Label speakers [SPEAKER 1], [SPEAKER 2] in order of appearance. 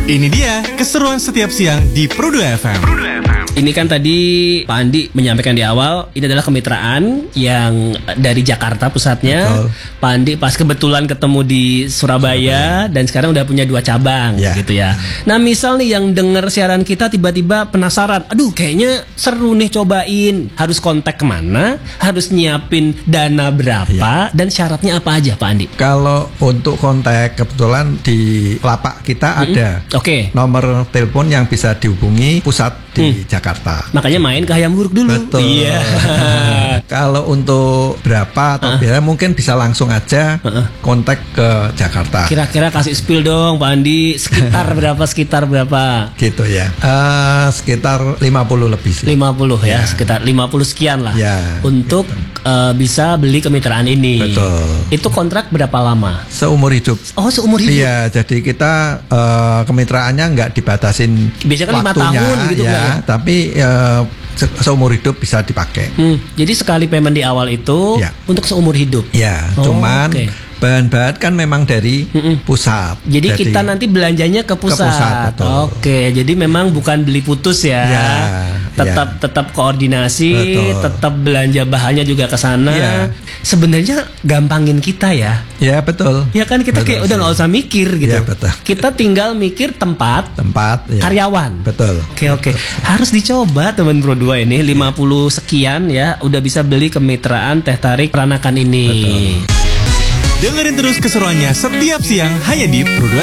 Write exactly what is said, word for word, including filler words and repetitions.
[SPEAKER 1] Ini dia keseruan setiap siang di Pro dua F M.
[SPEAKER 2] Ini kan tadi Pak Andi menyampaikan di awal, ini adalah kemitraan yang dari Jakarta pusatnya.
[SPEAKER 3] Betul.
[SPEAKER 2] Pak Andi pas kebetulan ketemu di Surabaya, Surabaya. Dan sekarang udah punya dua cabang
[SPEAKER 3] ya.
[SPEAKER 2] gitu ya. Nah misal nih yang denger siaran kita tiba-tiba penasaran, aduh kayaknya seru nih cobain. Harus kontak kemana? Harus nyiapin dana berapa? Ya. Dan syaratnya apa aja Pak Andi?
[SPEAKER 3] Kalau untuk kontak kebetulan di lapak kita mm-hmm. ada
[SPEAKER 2] Oke. Okay.
[SPEAKER 3] nomor telepon yang bisa dihubungi pusat di hmm. Jakarta.
[SPEAKER 2] Makanya main ke Hayam Buruk dulu.
[SPEAKER 3] Betul.
[SPEAKER 2] Iya.
[SPEAKER 3] Kalau untuk berapa atau uh. biaya mungkin bisa langsung aja uh-uh. kontak ke Jakarta.
[SPEAKER 2] Kira-kira kasih spill dong Pak Andi, sekitar berapa sekitar berapa?
[SPEAKER 3] Gitu ya. Uh, sekitar lima puluh lebih sih.
[SPEAKER 2] lima puluh ya, ya. Sekitar lima puluh sekian lah.
[SPEAKER 3] Ya,
[SPEAKER 2] untuk gitu. uh, bisa beli kemitraan ini.
[SPEAKER 3] Betul.
[SPEAKER 2] Itu kontrak berapa lama?
[SPEAKER 3] Seumur hidup.
[SPEAKER 2] Oh, seumur hidup.
[SPEAKER 3] Iya, jadi kita uh, kemitraannya nggak dibatasin.
[SPEAKER 2] Biasanya kan lima
[SPEAKER 3] waktunya,
[SPEAKER 2] tahun gitu
[SPEAKER 3] ya,
[SPEAKER 2] kan.
[SPEAKER 3] Tapi uh, seumur hidup bisa dipakai.
[SPEAKER 2] Hmm, jadi sekali payment di awal itu ya. Untuk seumur hidup.
[SPEAKER 3] Ya, oh, cuman okay. bahan-bahan kan memang dari Mm-mm. pusat.
[SPEAKER 2] Jadi, jadi kita nanti belanjanya ke pusat.
[SPEAKER 3] Ke pusat
[SPEAKER 2] Oke, jadi memang bukan beli putus ya.
[SPEAKER 3] Ya
[SPEAKER 2] tetap ya. tetap koordinasi, betul. Tetap belanja bahannya juga ke sana. Ya. Sebenarnya gampangin kita ya.
[SPEAKER 3] Ya betul.
[SPEAKER 2] Ya kan kita betul, kayak sih. Udah nggak usah mikir gitu.
[SPEAKER 3] Ya, betul.
[SPEAKER 2] Kita tinggal mikir tempat,
[SPEAKER 3] tempat, ya.
[SPEAKER 2] karyawan.
[SPEAKER 3] Betul.
[SPEAKER 2] Oke oke. Harus dicoba teman Pro dua ini lima puluh sekian ya, udah bisa beli kemitraan teh tarik peranakan ini.
[SPEAKER 1] Betul. Dengerin terus keseruannya setiap siang hanya di Pro dua.